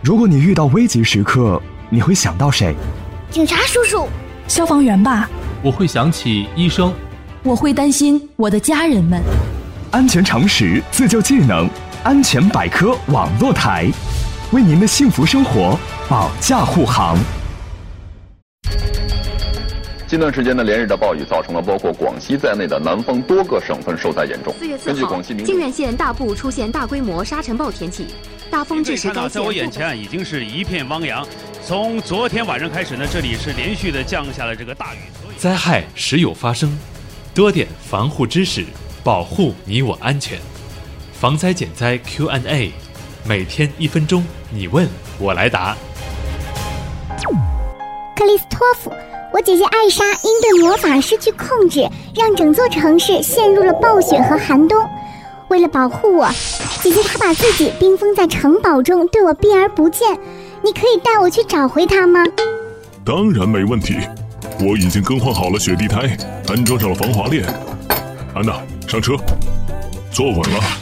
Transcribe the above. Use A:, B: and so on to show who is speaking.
A: 如果你遇到危急时刻，你会想到谁？
B: 警察叔叔。
C: 消防员吧。
D: 我会想起医生。
C: 我会担心我的家人们。
A: 安全常识，自救技能，安全百科网络台，为您的幸福生活保驾护航。
E: 近段时间的连日的暴雨，造成了包括广西在内的南方多个省份受灾严重。
F: 4月4号，靖远县大部出现大规模沙尘暴天气，大风致使该县。
G: 在我眼前已经是一片汪洋。从昨天晚上开始呢，这里是连续的降下了这个大雨。
H: 灾害时有发生，多点防护知识，保护你我安全。防灾减灾 Q&A， 每天1分钟，你问我来答。
B: 克里斯托弗，我姐姐艾莎因对魔法失去控制，让整座城市陷入了暴雪和寒冬。为了保护我，姐姐她把自己冰封在城堡中，对我避而不见。你可以带我去找回她吗？
I: 当然没问题，我已经更换好了雪地胎，安装上了防滑链。安娜，上车，坐稳了。